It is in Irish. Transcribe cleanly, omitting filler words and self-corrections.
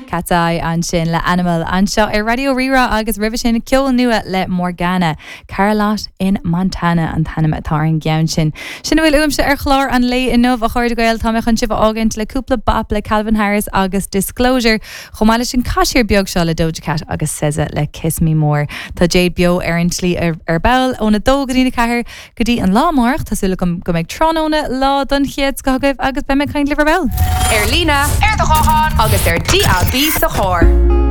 Cat's Eye an sin le Animal an seo ar Radio Rira agus ribh sin ceol nua le Morgana Carlot in Montana an tanime atá an gceann sin. Sin bhfuil uamse ar chlár an lé in nómh a chuir de gail tá chun sibh ágant le cúpla bap le Calvin Harris agus Disclosure chomáile sin caiisiir beag seo le Doja Cat agus SZA le Kiss Me More. Tá Jade Bio ar an slí ar bail óna dógadína caiair go dtí an lámach tásúla go méid trónóna lá don chiad go gabh agus be me chuin liver bell. Lína, ar do cháán agus ar DAB sa chóir.